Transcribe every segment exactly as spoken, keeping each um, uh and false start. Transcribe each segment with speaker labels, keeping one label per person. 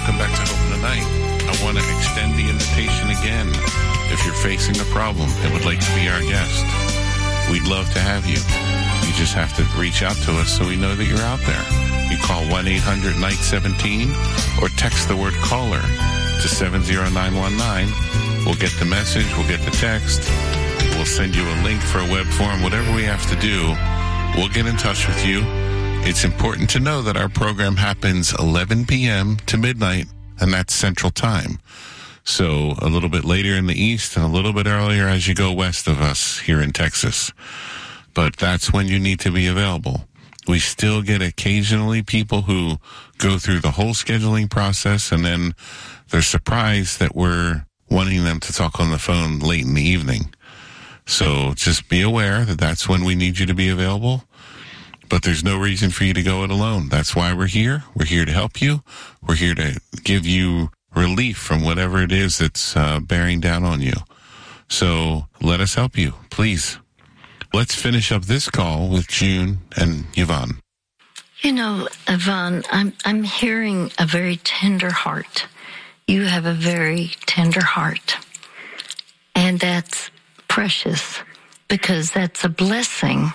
Speaker 1: welcome back to Hope in the Night. I want to extend the invitation again. If you're facing a problem and would like to be our guest, we'd love to have you. You just have to reach out to us so we know that you're out there. You call one eight hundred night seventeen or text the word caller to seven zero nine one nine. We'll get the message, we'll get the text, we'll send you a link for a web form, whatever we have to do, we'll get in touch with you. It's important to know that our program happens eleven p.m. to midnight, and that's Central Time. So a little bit later in the East and a little bit earlier as you go west of us here in Texas. But that's when you need to be available. We still get occasionally people who go through the whole scheduling process and then they're surprised that we're wanting them to talk on the phone late in the evening. So just be aware that that's when we need you to be available. But there's no reason for you to go it alone. That's why we're here. We're here to help you. We're here to give you relief from whatever it is that's uh, bearing down on you. So let us help you, please. Let's finish up this call with June and Yvonne.
Speaker 2: You know, Yvonne, I'm I'm hearing a very tender heart. You have a very tender heart. And that's precious because that's a blessing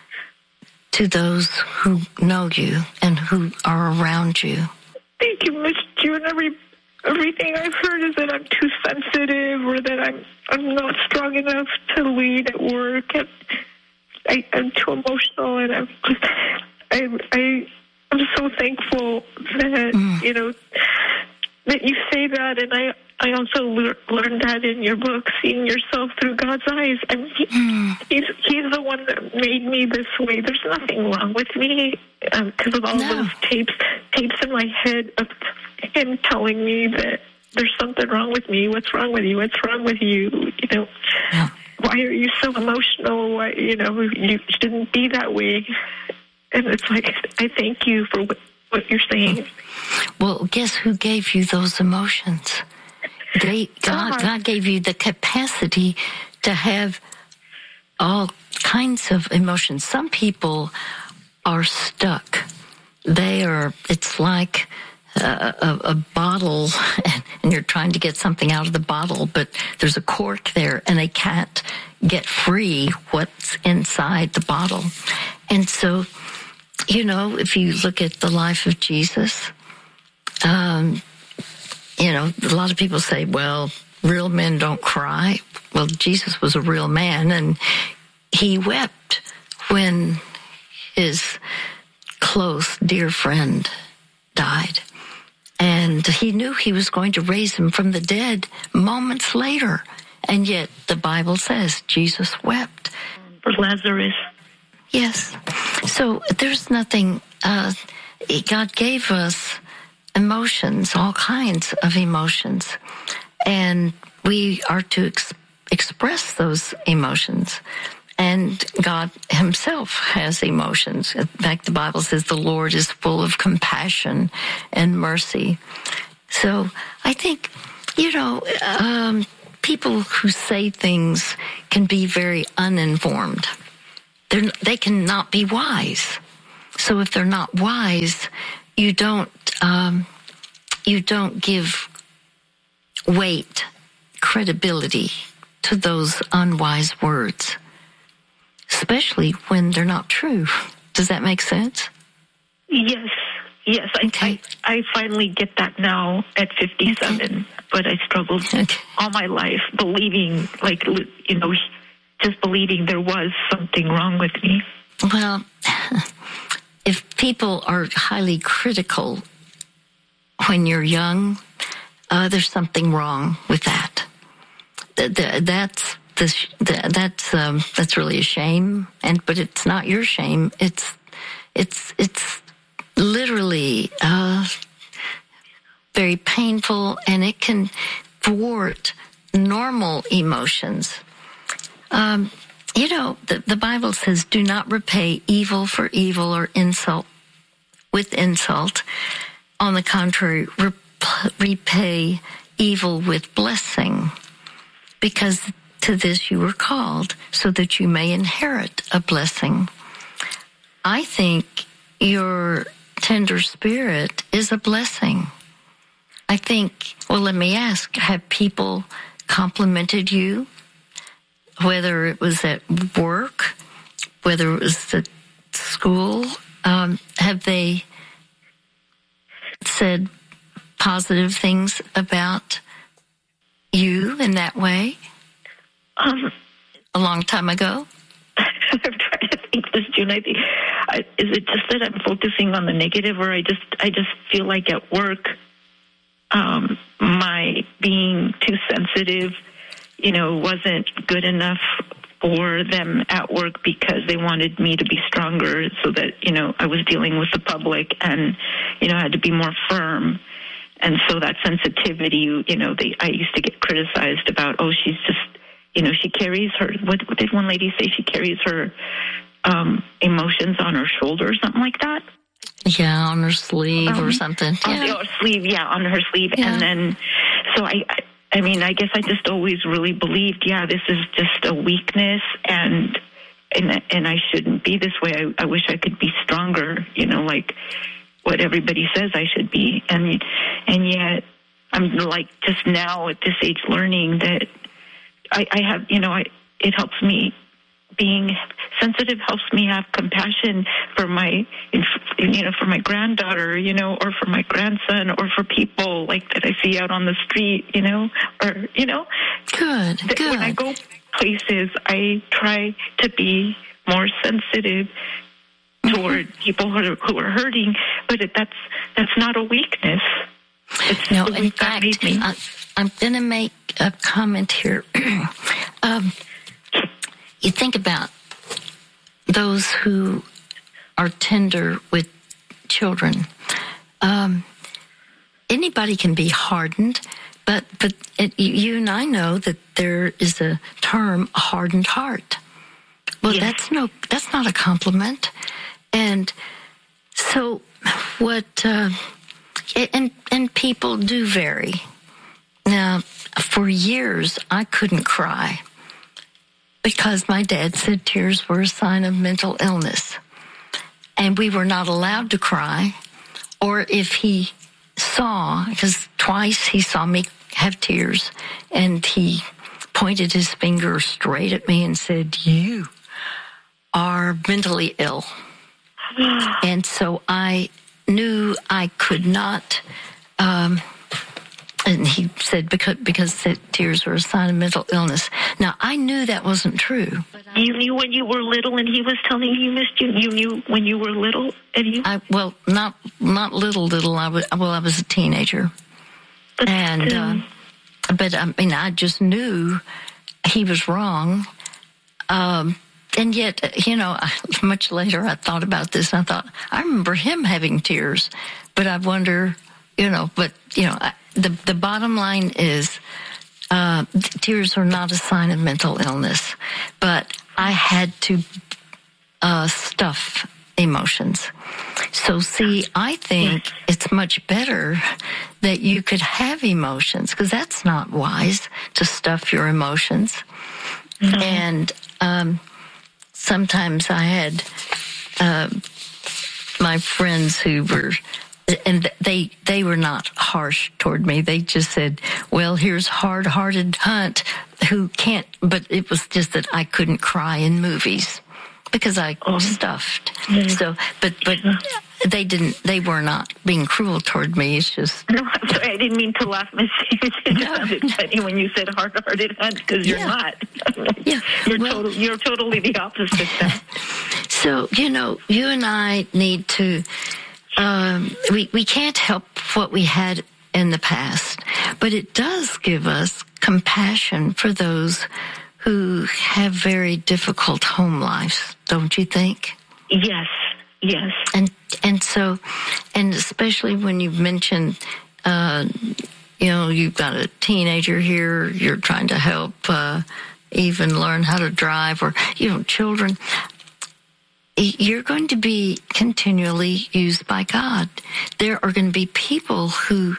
Speaker 2: to those who know you and who are around you.
Speaker 3: Thank you, Miss June. Every, everything I've heard is that I'm too sensitive or that I'm I'm not strong enough to lead at work. And I, I'm too emotional, and I'm just, I, I, I'm so thankful that, mm. you know, that you say that, and I, I also le- learned that in your book, seeing yourself through God's eyes. I mean, he, mm. he's, he's the one that made me this way. There's nothing wrong with me because um, of all no. those tapes, tapes in my head of him telling me that there's something wrong with me. What's wrong with you? What's wrong with you? You know, yeah. Why are you so emotional? Why, you know, you shouldn't be that way. And it's like, I thank you for what, what you're saying.
Speaker 2: Well, guess who gave you those emotions? They, God, God gave you the capacity to have all kinds of emotions. Some people are stuck. They are, it's like a, a, a bottle, and you're trying to get something out of the bottle, but there's a cork there, and they can't get free what's inside the bottle. And so, you know, if you look at the life of Jesus, um, you know, a lot of people say, well, real men don't cry. Well, Jesus was a real man, and he wept when his close, dear friend died. And he knew he was going to raise him from the dead moments later. And yet the Bible says Jesus wept.
Speaker 3: For Lazarus.
Speaker 2: Yes. So there's nothing, uh, God gave us emotions, all kinds of emotions. And we are to ex- express those emotions. And God himself has emotions. In fact, the Bible says the Lord is full of compassion and mercy. So I think, you know, um, people who say things can be very uninformed. They're, they cannot be wise. So if they're not wise, you don't, um, you don't give weight, credibility to those unwise words, especially when they're not true. Does that make sense?
Speaker 3: Yes, yes.
Speaker 2: Okay.
Speaker 3: I, I, I finally get that now at fifty-seven, okay. But I struggled okay. all my life believing, like, you know, just believing there was something wrong with me.
Speaker 2: Well, if people are highly critical when you're young, uh, there's something wrong with that. Th- th- that's This, that's um, that's really a shame, and but it's not your shame. It's it's it's literally uh, very painful, and it can thwart normal emotions. Um, you know, the, the Bible says, "Do not repay evil for evil or insult with insult. On the contrary, rep- repay evil with blessing, because to this you were called, so that you may inherit a blessing." I think your tender spirit is a blessing. I think, well, let me ask, have people complimented you, whether it was at work, whether it was at school? Um, have they said positive things about you in that way?
Speaker 3: Um,
Speaker 2: a long time ago?
Speaker 3: I'm trying to think this, June. I think, I, is it just that I'm focusing on the negative, or I just, I just feel like at work, um, my being too sensitive, you know, wasn't good enough for them at work because they wanted me to be stronger, so that, you know, I was dealing with the public and, you know, I had to be more firm. And so that sensitivity, you know, they, I used to get criticized about, oh, she's just, you know, she carries her, what, what did one lady say? She carries her um, emotions on her shoulder or something like that.
Speaker 2: Yeah, on her sleeve um, or something.
Speaker 3: On
Speaker 2: yeah.
Speaker 3: her sleeve, yeah, on her sleeve.
Speaker 2: Yeah.
Speaker 3: And then, so I, I, I mean, I guess I just always really believed, yeah, this is just a weakness, and and and I shouldn't be this way. I, I wish I could be stronger, you know, like what everybody says I should be. And and yet I'm like just now at this age learning that I, I have, you know, I, it helps me. Being sensitive helps me have compassion for my, you know, for my granddaughter, you know, or for my grandson, or for people like that I see out on the street, you know, or, you know.
Speaker 2: Good, good.
Speaker 3: When I go places, I try to be more sensitive toward mm-hmm. people who are, who are hurting, but it, that's that's not a weakness. It's
Speaker 2: no, in fact, I, I'm going to make a comment here. um, You think about those who are tender with children. Um, anybody can be hardened, but but it, you and I know that there is a term, hardened heart. Well, yes. that's no, that's not a compliment. And so, what? Uh, and and people do vary. Now, for years, I couldn't cry, because my dad said tears were a sign of mental illness. And we were not allowed to cry. Or if he saw, because twice he saw me have tears, and he pointed his finger straight at me and said, "You are mentally ill." And so I knew I could not... Um, And he said, because because tears were a sign of mental illness. Now, I knew that wasn't true.
Speaker 3: You knew when you were little and he was telling you he missed you? You knew when you were little and he...
Speaker 2: I, well, not not little, little. I was, well, I was a teenager.
Speaker 3: But
Speaker 2: and, uh, but I mean, I just knew he was wrong. Um, and yet, you know, much later I thought about this, and I thought, I remember him having tears. But I wonder, you know, but, you know... I, The the bottom line is uh, tears are not a sign of mental illness, but I had to uh, stuff emotions. So, see, I think it's much better that you could have emotions, because that's not wise to stuff your emotions. Mm-hmm. And um, sometimes I had uh, my friends who were... And they they were not harsh toward me. They just said, well, here's hard-hearted Hunt who can't, but it was just that I couldn't cry in movies because I oh. stuffed. Mm-hmm. So, but but they didn't, they were not being cruel toward me. It's just.
Speaker 3: No, I'm sorry, I didn't mean to laugh, Miss It
Speaker 2: no.
Speaker 3: sounded funny when you said hard-hearted Hunt, because you're
Speaker 2: yeah.
Speaker 3: not.
Speaker 2: yeah.
Speaker 3: You're,
Speaker 2: well,
Speaker 3: total, you're totally the opposite.
Speaker 2: So, you know, you and I need to. Um, we, we can't help what we had in the past, but it does give us compassion for those who have very difficult home lives, don't you think?
Speaker 3: Yes, yes.
Speaker 2: And and so, and especially when you mentioned, uh, you know, you've got a teenager here, you're trying to help uh, even learn how to drive, or, you know, children. You're going to be continually used by God. There are going to be people who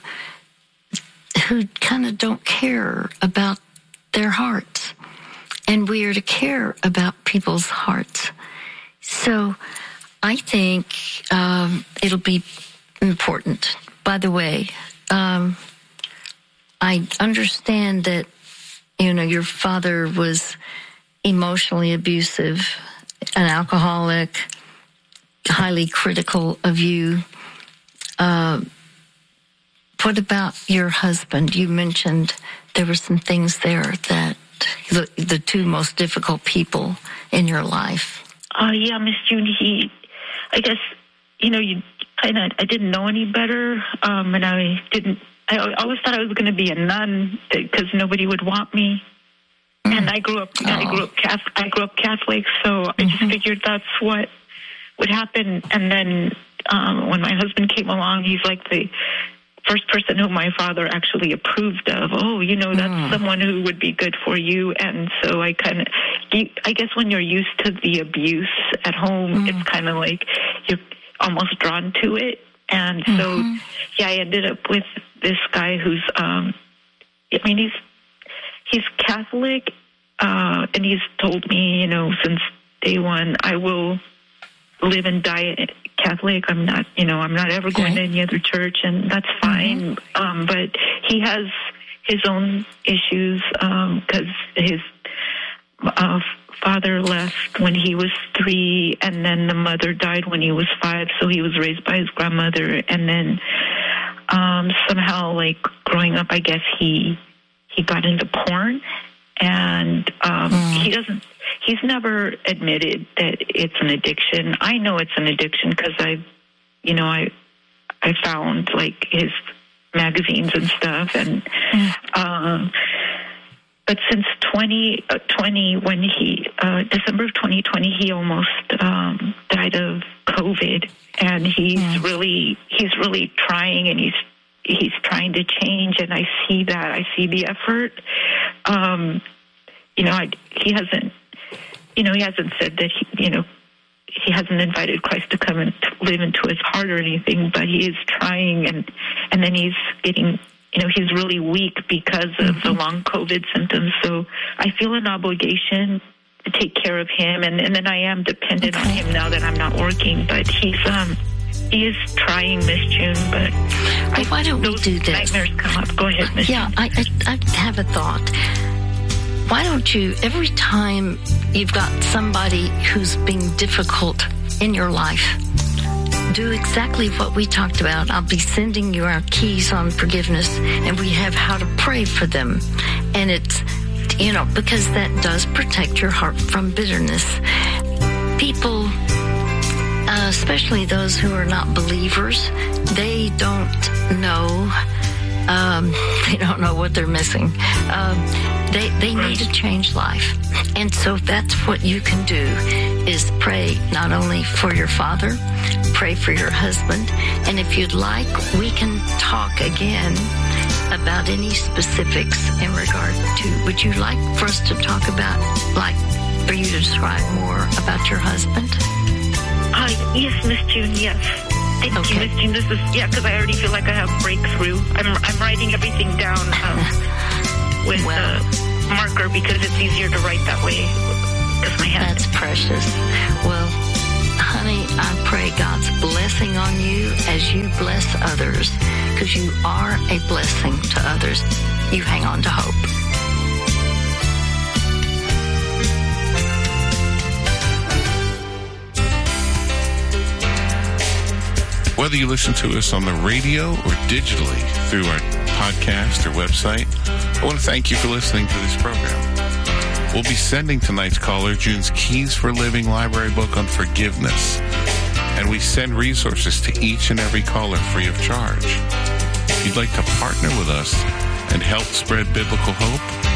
Speaker 2: who kind of don't care about their hearts. And we are to care about people's hearts. So I think um, it'll be important. By the way, um, I understand that, you know, your father was emotionally abusive, an alcoholic, highly critical of you. Uh, what about your husband? You mentioned there were some things there that the, the two most difficult people in your life.
Speaker 3: Uh, yeah, Miss June, he, I guess, you know, you kind of, I didn't know any better, um, and I didn't, I always thought I was going to be a nun because nobody would want me. Mm. And I grew up, oh. I grew up Catholic, I grew up Catholic, so mm-hmm. I just figured that's what would happen. And then um, when my husband came along, he's like the first person who my father actually approved of. Oh, you know, that's mm. someone who would be good for you. And so I kind of, I guess when you're used to the abuse at home, mm. it's kind of like you're almost drawn to it. And so, mm-hmm. yeah, I ended up with this guy who's, um, I mean, he's he's Catholic, uh, and he's told me, you know, since day one, I will live and die Catholic. I'm not, you know, I'm not ever going okay. to any other church, and that's fine. Mm-hmm. Um, but he has his own issues because um, his uh, father left when he was three, and then the mother died when he was five, so he was raised by his grandmother. And then um, somehow, like, growing up, I guess he he got into porn, and um, mm. he doesn't, he's never admitted that it's an addiction. I know it's an addiction because I, you know, I, I found, like, his magazines and stuff, and mm. um but since twenty twenty, when he, uh, December of twenty twenty, he almost um, died of COVID, and he's yeah. really, he's really trying, and he's, he's trying to change, and I see that, I see the effort. Um, you know, I, he hasn't, you know, he hasn't said that, he, you know, he hasn't invited Christ to come and to live into his heart or anything, but he is trying, and, and then he's getting, you know, he's really weak because of mm-hmm. the long COVID symptoms. So I feel an obligation to take care of him. And, and then I am dependent okay. on him now that I'm not working. But he's, um, he is trying, Miss June. But
Speaker 2: well, I, why don't we do this?
Speaker 3: Nightmares come up. Go ahead, Miss
Speaker 2: Yeah,
Speaker 3: June.
Speaker 2: I, I, I have a thought. Why don't you, every time you've got somebody who's being difficult in your life, do exactly what we talked about. I'll be sending you our keys on forgiveness, and we have how to pray for them. And it's, you know, because that does protect your heart from bitterness. People, uh, especially those who are not believers, they don't know, um, they don't know what they're missing. Um, They they need to change life. And so that's what you can do, is pray not only for your father, pray for your husband. And if you'd like, we can talk again about any specifics in regard to, would you like for us to talk about, like, for you to describe more about your husband?
Speaker 3: Uh, yes, Miss June, yes. Thank okay. you, Miss June. This is, yeah, because I already feel like I have breakthrough. I'm, I'm writing everything down. Um, with well, a marker because it's easier to write that way because my hand.
Speaker 2: That's precious. Well, honey, I pray God's blessing on you as you bless others, because you are a blessing to others. You hang on to hope.
Speaker 1: Whether you listen to us on the radio or digitally through our podcast or website, I want to thank you for listening to this program. We'll be sending tonight's caller June's Keys for Living library book on forgiveness, and we send resources to each and every caller free of charge. If you'd like to partner with us and help spread biblical hope,